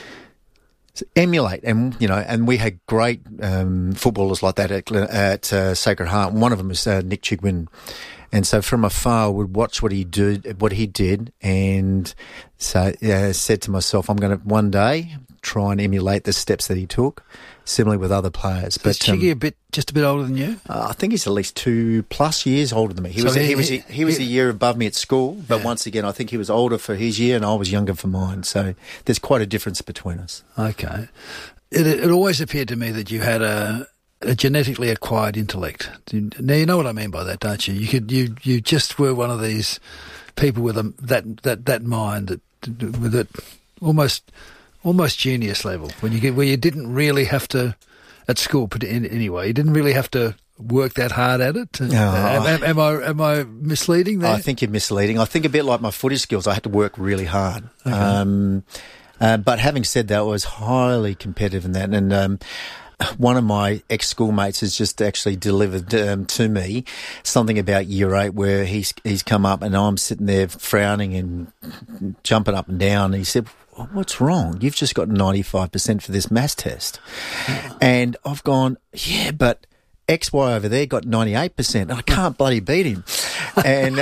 emulate, and we had great footballers like that at Sacred Heart. One of them was Nick Chigwin, and so from afar I would watch what he did, and so said to myself, I'm going to one day try and emulate the steps that he took, similarly with other players. But is Chiggy just a bit older than you? I think he's at least 2+ years older than me. He was a year above me at school, but once again, I think he was older for his year and I was younger for mine. So there's quite a difference between us. Okay. It always appeared to me that you had a genetically acquired intellect. Now you know what I mean by that, don't you? You just were one of these people with that mind that almost genius level where you didn't really have to, at school anyway, you didn't really have to work that hard at it. Am I misleading there? I think you're misleading. I think a bit like my footy skills, I had to work really hard. Okay. But having said that, I was highly competitive in that. And one of my ex-schoolmates has just actually delivered to me something about year 8 where he's come up and I'm sitting there frowning and jumping up and down. And he said, what's wrong? You've just got 95% for this maths test. And I've gone, yeah, but XY over there got 98%. I can't bloody beat him. And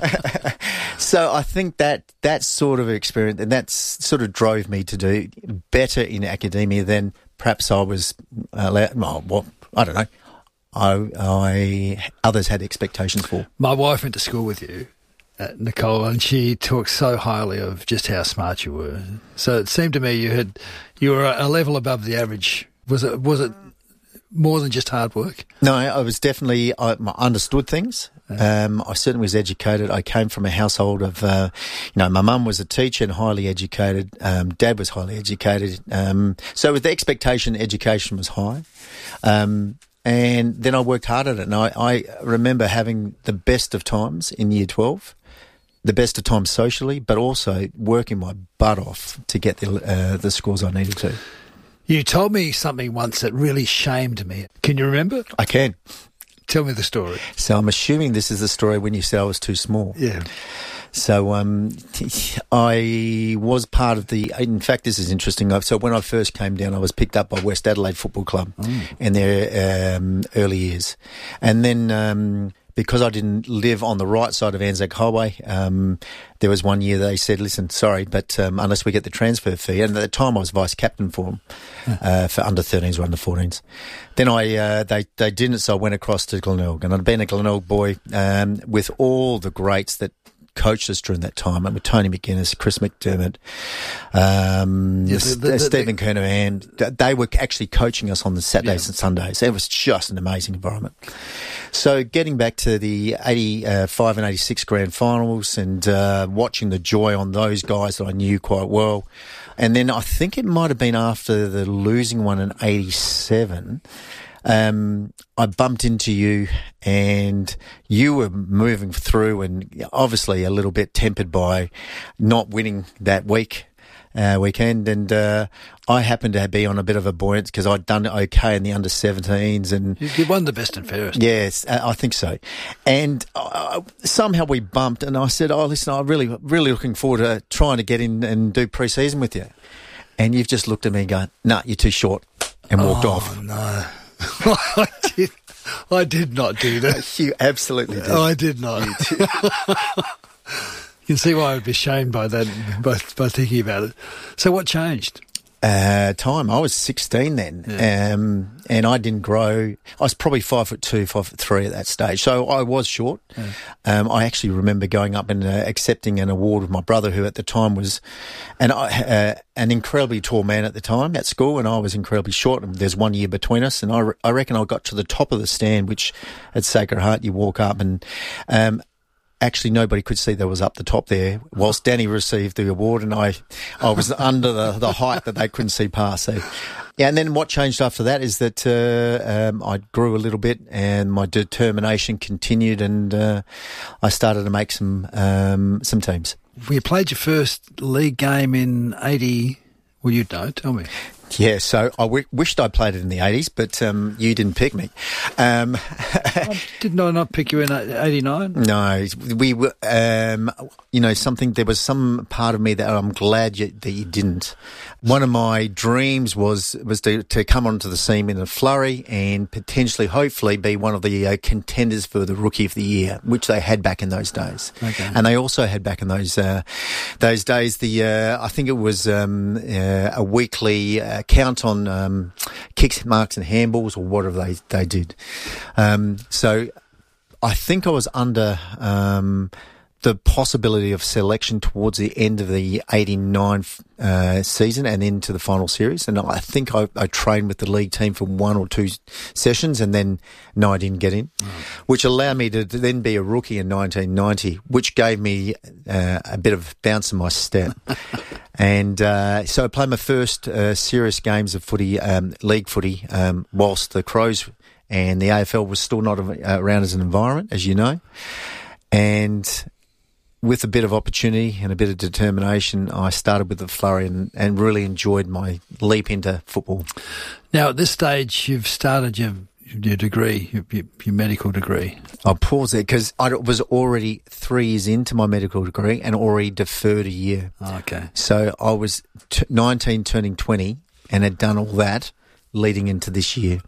so I think that sort of experience, and that sort of drove me to do better in academia than perhaps I was allowed. Well, I don't know. Others had expectations for. My wife went to school with you, Nicole, and she talked so highly of just how smart you were. So it seemed to me you were a level above the average. Was it more than just hard work? No, I was definitely, I understood things. I certainly was educated. I came from a household of, my mum was a teacher and highly educated. Dad was highly educated. So with the expectation, education was high. And then I worked hard at it. And I remember having the best of times in year 12. The best of times socially, but also working my butt off to get the scores I needed to. You told me something once that really shamed me. Can you remember? I can. Tell me the story. So I'm assuming this is the story when you said I was too small. Yeah. So I was part of in fact, this is interesting. So when I first came down, I was picked up by West Adelaide Football Club in their early years. And then because I didn't live on the right side of Anzac Highway, there was one year they said, listen, sorry, but unless we get the transfer fee, and at the time I was vice captain for them, for under 13s or under 14s. Then they didn't, so I went across to Glenelg, and I'd been a Glenelg boy with all the greats that coached us during that time. I mean, Tony McGuinness, Chris McDermott, Stephen Kernahan. They were actually coaching us on the Saturdays and Sundays. It was just an amazing environment. So getting back to the 85 and 86 grand finals and watching the joy on those guys that I knew quite well. And then I think it might have been after the losing one in 87, I bumped into you and you were moving through and obviously a little bit tempered by not winning that weekend, and I happened to be on a bit of a buoyance because I'd done okay in the under-17s. And you won the best and fairest. Yes, I think so. And somehow we bumped, and I said, listen, I'm really looking forward to trying to get in and do pre-season with you. And you've just looked at me and gone, nah, you're too short, and walked off. No. I did not do that. You absolutely did. I did not. You can see why I would be shamed by that, by thinking about it. So what changed? Time. I was 16 then, and I didn't grow. I was probably 5'2", 5'3" at that stage, so I was short. I actually remember going up and accepting an award with my brother, who at the time was an incredibly tall man at the time at school, and I was incredibly short. And there's 1 year between us, and I reckon I got to the top of the stand, which at Sacred Heart you walk up and. Actually, nobody could see that was up the top there, whilst Danny received the award, and I was under the height that they couldn't see past. So, yeah, and then what changed after that is that I grew a little bit, and my determination continued, and I started to make some teams. You played your first league game in 80. Well, you don't tell me. Yeah, so I wished I played it in the 80s, but you didn't pick me. Didn't I not pick you in 89? No, we were, there was some part of me that I'm glad that you didn't. One of my dreams was to come onto the scene in a flurry and potentially, hopefully, be one of the contenders for the Rookie of the Year, which they had back in those days. Okay. And they also had back in those days I think it was a weekly count on kicks, marks and handballs, or whatever they did. So I think I was under the possibility of selection towards the end of the 89 season and into the final series. And I think I trained with the league team for 1 or 2 sessions, and then I didn't get in, which allowed me to then be a rookie in 1990, which gave me a bit of bounce in my step. And so I played my first serious games of footy, league footy, whilst the Crows and the AFL was still not around as an environment, as you know. And with a bit of opportunity and a bit of determination, I started with the flurry and really enjoyed my leap into football. Now, at this stage, you've started your degree, your medical degree. I'll pause there because I was already 3 years into my medical degree and already deferred a year. Okay. So I was 19 turning 20 and had done all that leading into this year.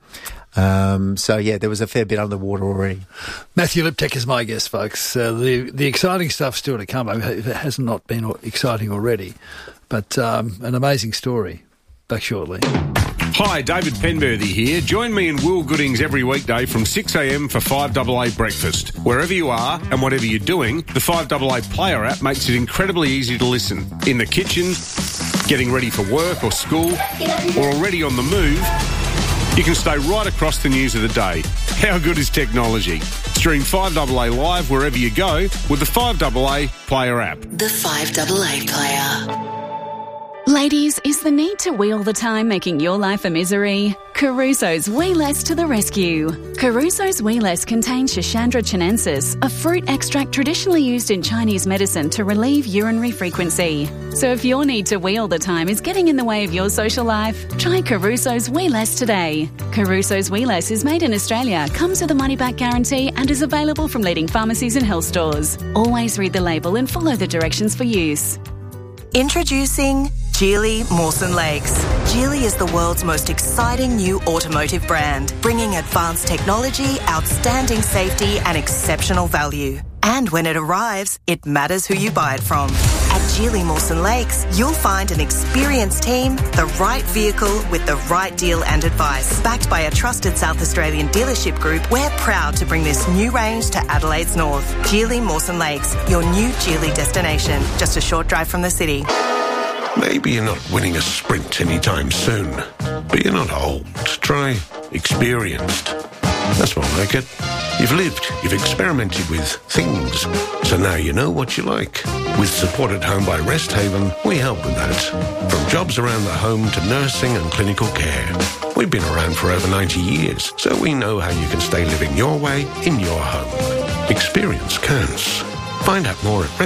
So, yeah, there was a fair bit underwater already. Matthew Liptek is my guest, folks. The exciting stuff's still to come. I mean, it has not been exciting already, but an amazing story. Back shortly. Hi, David Penberthy here. Join me and Will Goodings every weekday from 6 a.m. for 5AA Breakfast. Wherever you are and whatever you're doing, the 5AA Player app makes it incredibly easy to listen. In the kitchen, getting ready for work or school, or already on the move, you can stay right across the news of the day. How good is technology? Stream 5AA live wherever you go with the 5AA Player app. The 5AA Player. Ladies, is the need to wheel the time making your life a misery? Caruso's Wee Less to the rescue. Caruso's Wee Less contains Schisandra chinensis, a fruit extract traditionally used in Chinese medicine to relieve urinary frequency. So if your need to wheel the time is getting in the way of your social life, try Caruso's Wee Less today. Caruso's Wee Less is made in Australia, comes with a money-back guarantee and is available from leading pharmacies and health stores. Always read the label and follow the directions for use. Introducing Geely Mawson Lakes. Geely is the world's most exciting new automotive brand, bringing advanced technology, outstanding safety and exceptional value. And when it arrives, it matters who you buy it from. At Geely Mawson Lakes, you'll find an experienced team, the right vehicle with the right deal and advice. Backed by a trusted South Australian dealership group, we're proud to bring this new range to Adelaide's north. Geely Mawson Lakes, your new Geely destination, just a short drive from the city. Maybe you're not winning a sprint anytime soon, but you're not old. Try experienced. That's more like it. You've lived, you've experimented with things, so now you know what you like. With Support at Home by Rest Haven, we help with that. From jobs around the home to nursing and clinical care. We've been around for over 90 years, so we know how you can stay living your way in your home. Experience counts. Find out more at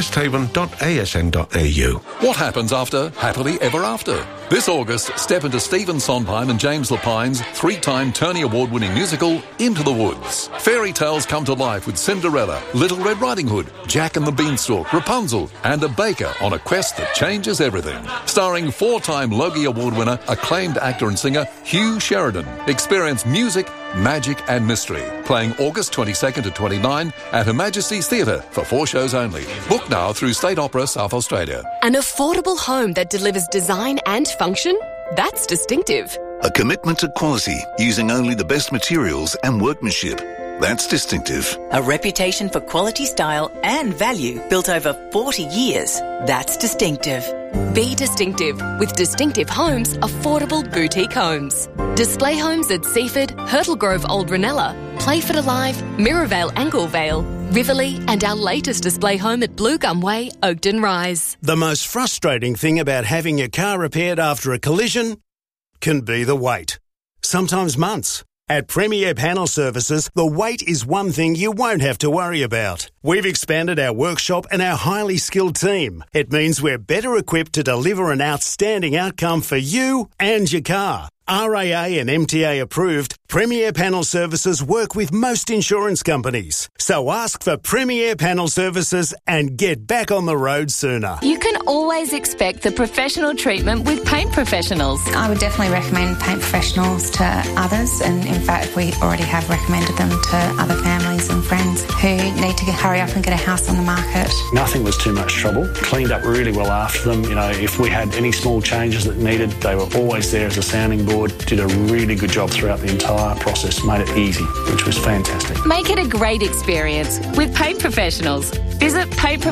resthaven.asn.au. What happens after Happily Ever After? This August, step into Stephen Sondheim and James Lapine's 3-time Tony Award-winning musical, Into the Woods. Fairy tales come to life with Cinderella, Little Red Riding Hood, Jack and the Beanstalk, Rapunzel, and a baker on a quest that changes everything. Starring 4-time Logie Award winner, acclaimed actor and singer Hugh Sheridan. Experience music, magic and mystery. Playing August 22nd to 29 at Her Majesty's Theatre for 4 shows only. Book now through State Opera South Australia. An affordable home that delivers design and function? That's distinctive. A commitment to quality, using only the best materials and workmanship. That's distinctive. A reputation for quality, style and value built over 40 years. That's distinctive. Be distinctive with Distinctive Homes, affordable boutique homes. Display homes at Seaford, Hurtle Grove Old Ranella, Playford Alive, Mirrorvale Anglevale, Riverlea and our latest display home at Blue Gum Way, Oakden Rise. The most frustrating thing about having your car repaired after a collision can be the wait. Sometimes months. At Premier Panel Services, the wait is one thing you won't have to worry about. We've expanded our workshop and our highly skilled team. It means we're better equipped to deliver an outstanding outcome for you and your car. RAA and MTA approved, Premier Panel Services work with most insurance companies. So ask for Premier Panel Services and get back on the road sooner. You can always expect the professional treatment with Paint Professionals. I would definitely recommend Paint Professionals to others, and in fact we already have recommended them to other families and friends who need to hurry up and get a house on the market. Nothing was too much trouble. Cleaned up really well after them. You know, if we had any small changes that needed, they were always there as a sounding board. Did a really good job throughout the entire process, made it easy, which was fantastic. Make it a great experience with Paint Professionals. Visit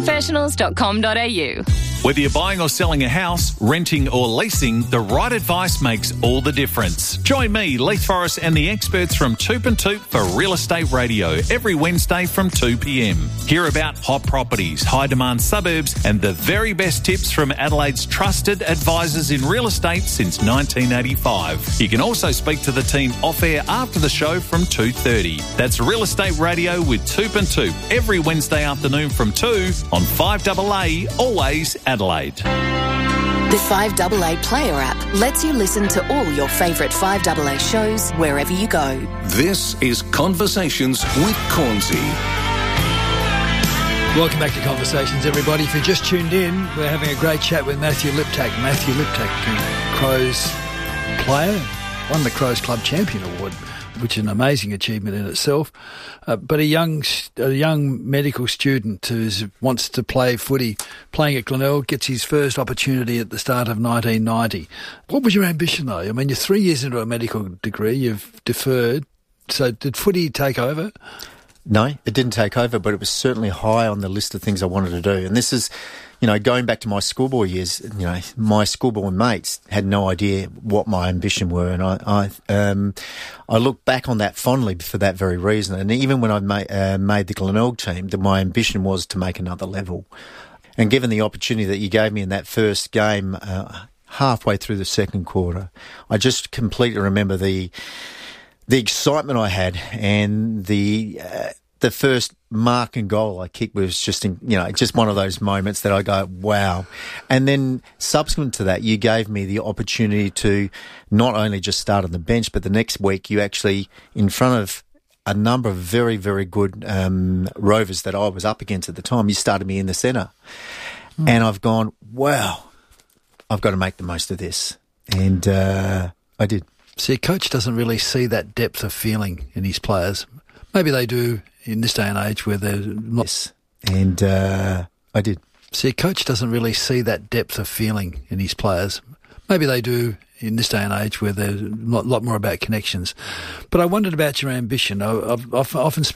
paintprofessionals.com.au. Whether you're buying or selling a house, renting or leasing, the right advice makes all the difference. Join me, Leith Forrest, and the experts from Toop and Toop for Real Estate Radio every Wednesday from 2 p.m. Hear about hot properties, high-demand suburbs, and the very best tips from Adelaide's trusted advisors in real estate since 1985. You can also speak to the team off-air after the show from 2:30. That's Real Estate Radio with Toop and Toop every Wednesday afternoon from 2 on 5AA, always Adelaide. The 5AA Player app lets you listen to all your favourite 5AA shows wherever you go. This is Conversations with Cornsey. Welcome back to Conversations, everybody. If you just tuned in, we're having a great chat with Matthew Liptak. Matthew Liptak, Crows player, won the Crows Club Champion Award, which is an amazing achievement in itself. But a young medical student who wants to play footy, playing at Glenelg, gets his first opportunity at the start of 1990. What was your ambition, though? I mean, you're 3 years into a medical degree, you've deferred. So did footy take over? No, it didn't take over, but it was certainly high on the list of things I wanted to do. And this is, you know, going back to my schoolboy years, you know, my schoolboy mates had no idea what my ambition were. And I look back on that fondly for that very reason. And even when I made the Glenelg team, that my ambition was to make another level. And given the opportunity that you gave me in that first game, halfway through the second quarter, I just completely remember the excitement I had, and the first mark and goal I kicked was just one of those moments that I go, wow. And then subsequent to that, you gave me the opportunity to not only just start on the bench, but the next week you actually, in front of a number of very, very good Rovers that I was up against at the time, you started me in the centre. And I've gone, wow, I've got to make the most of this. And I did. See, a coach doesn't really see that depth of feeling in his players. Maybe they do in this day and age where they're not. Yes. And I did. See, a coach doesn't really see that depth of feeling in his players. Maybe they do in this day and age where there's a lot more about connections. But I wondered about your ambition. I've often spent